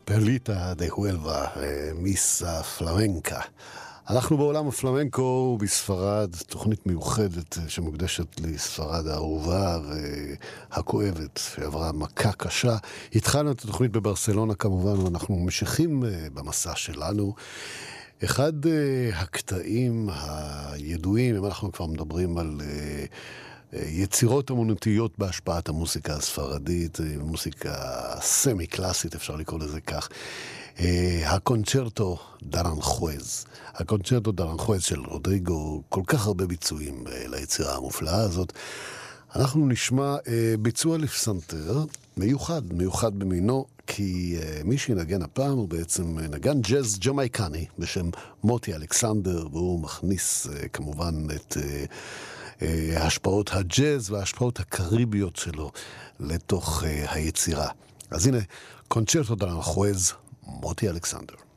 פרליטה דה הואלבה, מיסה פלמנקה. אנחנו בעולם הפלמנקו בספרד, תוכנית מיוחדת שמוקדשת לספרד האהובה והכואבת, שעברה מכה קשה. התחלנו את התוכנית בברסלונה כמובן, ואנחנו ממשיכים במסע שלנו. אחד הקטעים הידועים, אם אנחנו כבר מדברים על יצירות אמנותיות בהשפעת המוסיקה הספרדית, מוסיקה סמי-קלאסית, אפשר לקרוא לזה כך, הקונצ'רטו דרנג'ואז. הקונצ'רטו דרנג'ואז של רודריגו, כל כך הרבה ביצועים ליצירה המופלאה הזאת. אנחנו נשמע ביצוע לפסנתר מיוחד במינו, כי מי שינגן הפעם הוא בעצם נגן ג'אז ג'מייקני בשם מוטי אלכסנדר, והוא מכניס כמובן את השפעות הג'אז וההשפעות הקריביות שלו לתוך היצירה. אז הנה, קונצ'רטו דרנג'ואז, מוטי אלכסנדר.